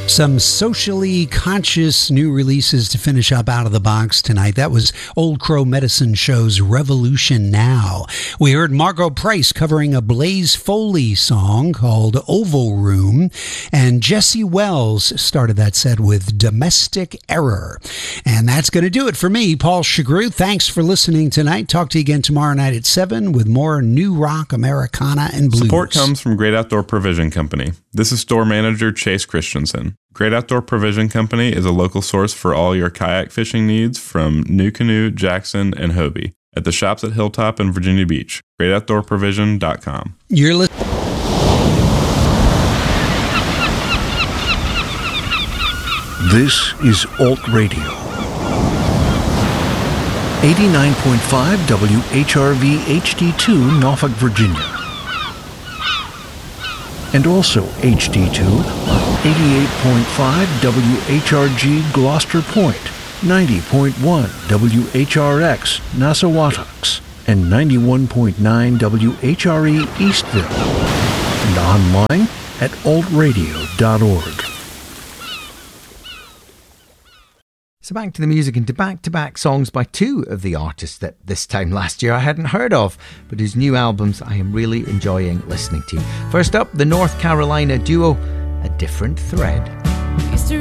Some socially conscious new releases to finish up out of the box tonight. That was Old Crow Medicine Show's Revolution Now. We heard Margot Price covering a Blaze Foley song called Oval Room, and Jesse Wells started that set with Domestic Error. And that's going to do it for me, Paul Chagru. Thanks for listening tonight. Talk to you again tomorrow night at 7 with more new rock, Americana, and blues. Support comes from Great Outdoor Provision Company. This is store manager Chase Christensen. Great Outdoor Provision Company is a local source for all your kayak fishing needs from NuCanoe, Jackson, and Hobie at the shops at Hilltop and Virginia Beach. GreatOutdoorProvision.com. You're listening. This is Alt Radio. 89.5 WHRV HD2 Norfolk, Virginia. And also HD2 on 88.5 WHRG Gloucester Point, 90.1 WHRX Nassawatucks, and 91.9 WHRE Eastville, and online at altradio.org. So back to the music and to back-to-back songs by two of the artists that this time last year I hadn't heard of, but whose new albums I am really enjoying listening to. First up, the North Carolina duo, A Different Thread. Used to